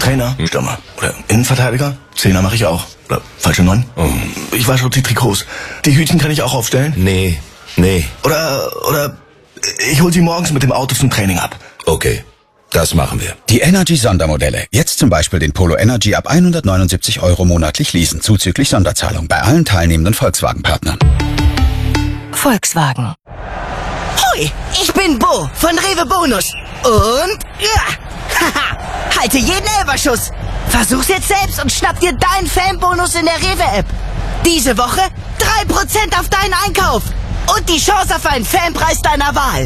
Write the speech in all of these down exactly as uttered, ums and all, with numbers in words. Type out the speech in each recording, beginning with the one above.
Trainer, Stürmer. Oder Innenverteidiger. Zehner mache ich auch. Oder falsche Neun. Oh. Ich wasche auch die Trikots. Die Hütchen kann ich auch aufstellen. Nee, nee. Oder, oder ich hol sie morgens mit dem Auto zum Training ab. Okay, das machen wir. Die Energy-Sondermodelle. Jetzt zum Beispiel den Polo Energy ab hundertneunundsiebzig Euro monatlich leasen, zuzüglich Sonderzahlung bei allen teilnehmenden Volkswagen-Partnern. Volkswagen. Hoi, ich bin Bo von Rewe Bonus. Und ja, haha, halte jeden Elferschuss. Versuch's jetzt selbst und schnapp dir deinen Fanbonus in der Rewe-App. Diese Woche drei Prozent auf deinen Einkauf. Und die Chance auf einen Fanpreis deiner Wahl.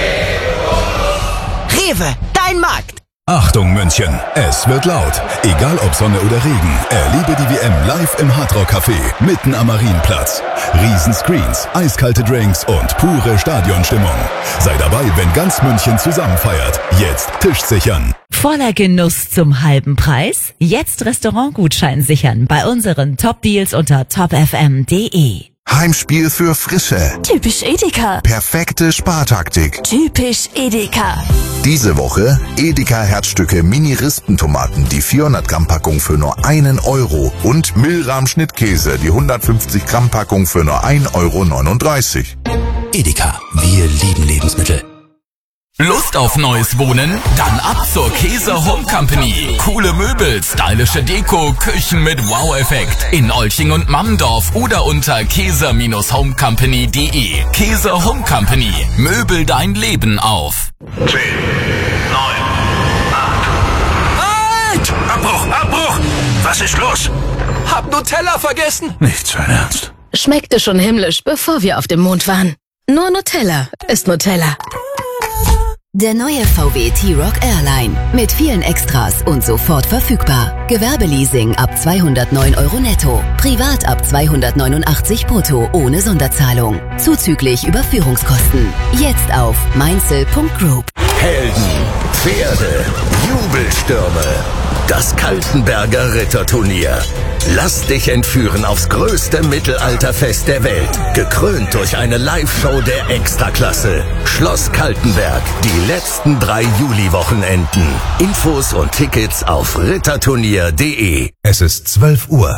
Rewe, dein Markt. Achtung München, es wird laut. Egal ob Sonne oder Regen, erlebe die W M live im Hardrock Café, mitten am Marienplatz. Riesenscreens, eiskalte Drinks und pure Stadionstimmung. Sei dabei, wenn ganz München zusammen feiert. Jetzt Tisch sichern. Voller Genuss zum halben Preis? Jetzt Restaurantgutschein sichern bei unseren Top-Deals unter top f m punkt d e. Heimspiel für Frische. Typisch Edeka. Perfekte Spartaktik. Typisch Edeka. Diese Woche Edeka Herzstücke Mini-Rispentomaten, die vierhundert Gramm Packung für nur einen Euro und Milram Schnittkäse, die hundertfünfzig Gramm Packung für nur ein Euro neununddreißig. Edeka, wir lieben Lebensmittel. Lust auf neues Wohnen? Dann ab zur Käse Home Company. Coole Möbel, stylische Deko, Küchen mit Wow-Effekt. In Olching und Mammendorf oder unter käse home company punkt d e. Käse Home Company. Möbel dein Leben auf. zehn, neun, acht. Halt! Abbruch, Abbruch! Was ist los? Hab Nutella vergessen. Nicht so ernst. Schmeckte schon himmlisch, bevor wir auf dem Mond waren. Nur Nutella ist Nutella. Der neue V W T-Roc Airline. Mit vielen Extras und sofort verfügbar. Gewerbeleasing ab zweihundertneun Euro netto. Privat ab zweihundertneunundachtzig brutto ohne Sonderzahlung. Zuzüglich Überführungskosten. Jetzt auf mainzel punkt group. Helden, Pferde, Jubelstürme. Das Kaltenberger Ritterturnier. Lass dich entführen aufs größte Mittelalterfest der Welt. Gekrönt durch eine Live-Show der Extraklasse. Schloss Kaltenberg. Die letzten drei Juli-Wochenenden. Infos und Tickets auf ritterturnier punkt d e. Es ist zwölf Uhr.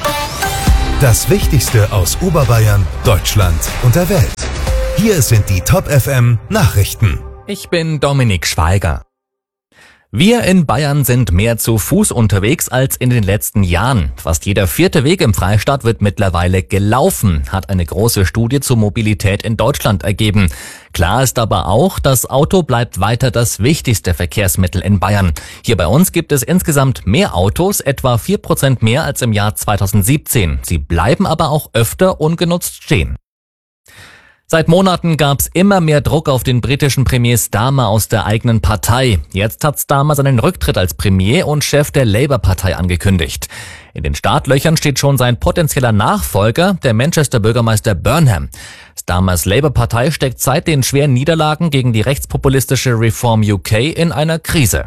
Das Wichtigste aus Oberbayern, Deutschland und der Welt. Hier sind die Top F M Nachrichten. Ich bin Dominik Schweiger. Wir in Bayern sind mehr zu Fuß unterwegs als in den letzten Jahren. Fast jeder vierte Weg im Freistaat wird mittlerweile gelaufen, hat eine große Studie zur Mobilität in Deutschland ergeben. Klar ist aber auch, das Auto bleibt weiter das wichtigste Verkehrsmittel in Bayern. Hier bei uns gibt es insgesamt mehr Autos, etwa vier Prozent mehr als im Jahr zweitausendsiebzehn. Sie bleiben aber auch öfter ungenutzt stehen. Seit Monaten gab's immer mehr Druck auf den britischen Premier Starmer aus der eigenen Partei. Jetzt hat Starmer seinen Rücktritt als Premier und Chef der Labour-Partei angekündigt. In den Startlöchern steht schon sein potenzieller Nachfolger, der Manchester-Bürgermeister Burnham. Starmers Labour-Partei steckt seit den schweren Niederlagen gegen die rechtspopulistische Reform U K in einer Krise.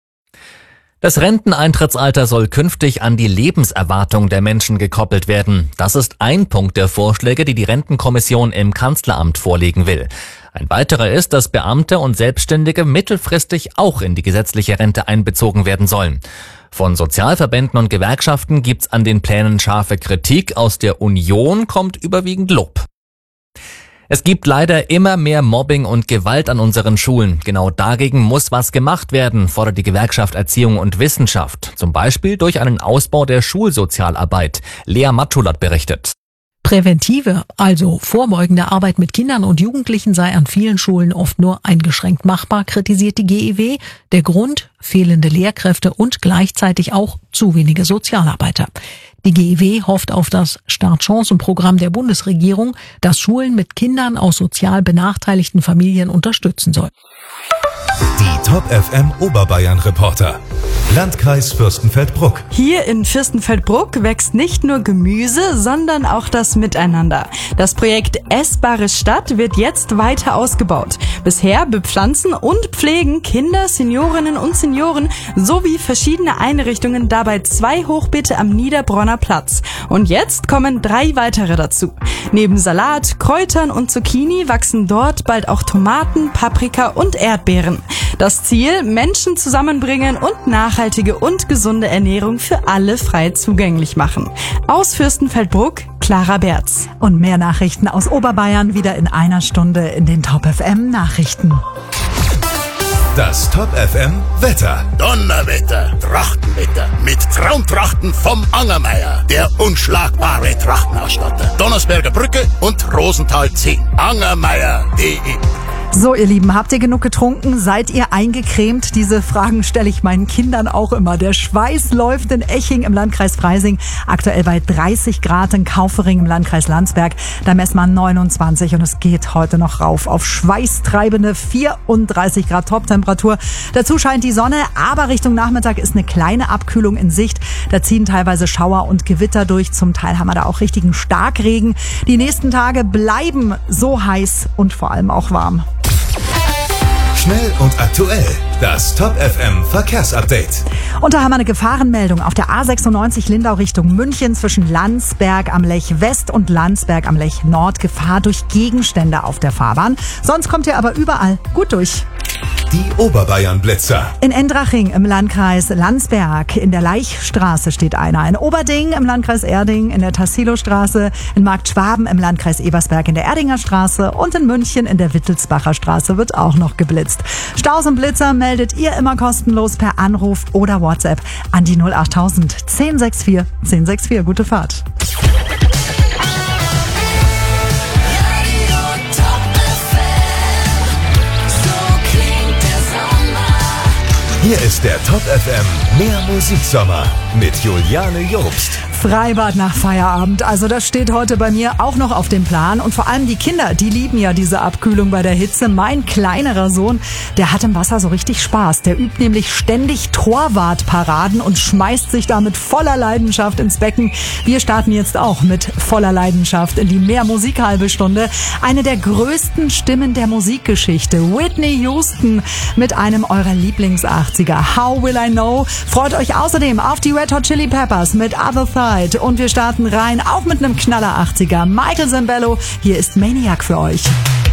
Das Renteneintrittsalter soll künftig an die Lebenserwartung der Menschen gekoppelt werden. Das ist ein Punkt der Vorschläge, die die Rentenkommission im Kanzleramt vorlegen will. Ein weiterer ist, dass Beamte und Selbstständige mittelfristig auch in die gesetzliche Rente einbezogen werden sollen. Von Sozialverbänden und Gewerkschaften gibt's an den Plänen scharfe Kritik. Aus der Union kommt überwiegend Lob. Es gibt leider immer mehr Mobbing und Gewalt an unseren Schulen. Genau dagegen muss was gemacht werden, fordert die Gewerkschaft Erziehung und Wissenschaft. Zum Beispiel durch einen Ausbau der Schulsozialarbeit. Lea Matschulat berichtet. Präventive, also vorbeugende Arbeit mit Kindern und Jugendlichen sei an vielen Schulen oft nur eingeschränkt machbar, kritisiert die G E W. Der Grund: fehlende Lehrkräfte und gleichzeitig auch zu wenige Sozialarbeiter. Die G E W hofft auf das Startchancenprogramm der Bundesregierung, das Schulen mit Kindern aus sozial benachteiligten Familien unterstützen soll. Die Top F M Oberbayern Reporter. Landkreis Fürstenfeldbruck. Hier in Fürstenfeldbruck wächst nicht nur Gemüse, sondern auch das Miteinander. Das Projekt Essbare Stadt wird jetzt weiter ausgebaut. Bisher bepflanzen und pflegen Kinder, Seniorinnen und Senioren sowie verschiedene Einrichtungen dabei zwei Hochbeete am Niederbronner Platz. Und jetzt kommen drei weitere dazu. Neben Salat, Kräutern und Zucchini wachsen dort bald auch Tomaten, Paprika und Erdbeeren. Das Ziel: Menschen zusammenbringen und nachhaltig nachhaltige und gesunde Ernährung für alle frei zugänglich machen. Aus Fürstenfeldbruck, Clara Berz. Und mehr Nachrichten aus Oberbayern wieder in einer Stunde in den Top F M Nachrichten. Das Top F M Wetter. Donnerwetter, Trachtenwetter mit Traumtrachten vom Angermeier, der unschlagbare Trachtenausstatter. Donnersberger Brücke und Rosenthal zehn. Angermeier punkt de. So, ihr Lieben, habt ihr genug getrunken? Seid ihr eingecremt? Diese Fragen stelle ich meinen Kindern auch immer. Der Schweiß läuft in Eching im Landkreis Freising. Aktuell bei dreißig Grad in Kaufering im Landkreis Landsberg. Da messen wir neunundzwanzig und es geht heute noch rauf auf schweißtreibende vierunddreißig Grad Toptemperatur. Dazu scheint die Sonne, aber Richtung Nachmittag ist eine kleine Abkühlung in Sicht. Da ziehen teilweise Schauer und Gewitter durch. Zum Teil haben wir da auch richtigen Starkregen. Die nächsten Tage bleiben so heiß und vor allem auch warm. Schnell und aktuell. Das Top F M Verkehrsupdate. Und da haben wir eine Gefahrenmeldung auf der A sechsundneunzig Lindau Richtung München zwischen Landsberg am Lech West und Landsberg am Lech Nord. Gefahr durch Gegenstände auf der Fahrbahn. Sonst kommt ihr aber überall gut durch. Die Oberbayern-Blitzer. In Endraching im Landkreis Landsberg in der Laichstraße steht einer. In Oberding im Landkreis Erding in der Tassilostraße. In Marktschwaben im Landkreis Ebersberg in der Erdinger Straße. Und in München in der Wittelsbacher Straße wird auch noch geblitzt. Staus und Blitzer meldet ihr immer kostenlos per Anruf oder WhatsApp an die null achttausend zehn sechs vier zehn sechs vier. Gute Fahrt. Hier ist der Top F M Mehr Musiksommer mit Juliane Jobst. Freibad nach Feierabend, also das steht heute bei mir auch noch auf dem Plan. Und vor allem die Kinder, die lieben ja diese Abkühlung bei der Hitze. Mein kleinerer Sohn, der hat im Wasser so richtig Spaß. Der übt nämlich ständig Torwartparaden und schmeißt sich da mit voller Leidenschaft ins Becken. Wir starten jetzt auch mit voller Leidenschaft in die Mehr Musik halbe Stunde. Eine der größten Stimmen der Musikgeschichte, Whitney Houston, mit einem eurer Lieblings-achtziger. How Will I Know? Freut euch außerdem auf die Red Hot Chili Peppers mit Other Side. Und wir starten rein, auch mit einem Knaller achtziger. Michael Zambello, hier ist Maniac für euch.